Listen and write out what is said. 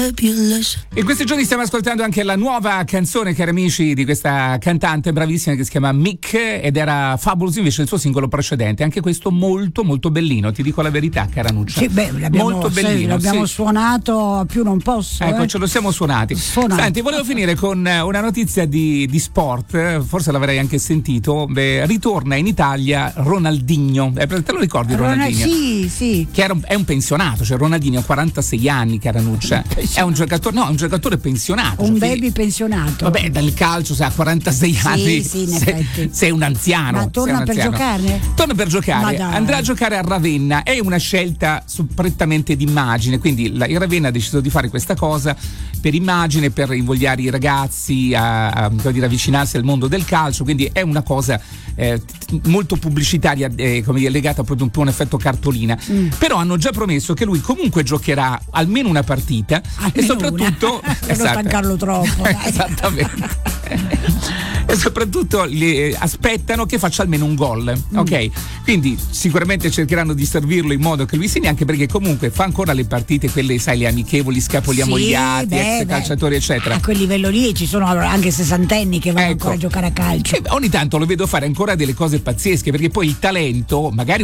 In questi giorni stiamo ascoltando anche la nuova canzone, cari amici, di questa cantante bravissima che si chiama Mick, ed era Fabulous invece il suo singolo precedente. Anche questo molto molto bellino, ti dico la verità, cara Nuccia. Sì, molto bellino. L'abbiamo suonato, più non posso. Ecco, ce lo siamo suonati. Senti, volevo finire con una notizia di sport, forse l'avrei anche sentito. Ritorna in Italia Ronaldinho. Te lo ricordi Ronaldinho? Sì. Che è un pensionato, cioè Ronaldinho ha 46 anni, cara Nuccia. È un giocatore pensionato. Un baby pensionato. Vabbè, dal calcio, se ha 46 anni, sì, in effetti. Sei un anziano. Ma torna per giocare? Torna per giocare, andrà a giocare a Ravenna. È una scelta prettamente d'immagine, quindi il Ravenna ha deciso di fare questa cosa per immagine, per invogliare i ragazzi a avvicinarsi al mondo del calcio, quindi è una cosa molto pubblicitaria, come dire, legata proprio un po' a un effetto cartolina. Però hanno già promesso che lui comunque giocherà almeno una partita, e soprattutto per non stancarlo troppo. Esattamente. E soprattutto aspettano che faccia almeno un gol, ok? Quindi sicuramente cercheranno di servirlo in modo che lui segni, anche perché comunque fa ancora le partite, quelle, sai, le amichevoli, scapoli ammogliati, ex calciatori eccetera. A quel livello lì ci sono anche sessantenni che vanno ancora a giocare a calcio. Ogni tanto lo vedo fare ancora delle cose pazzesche, perché poi il talento magari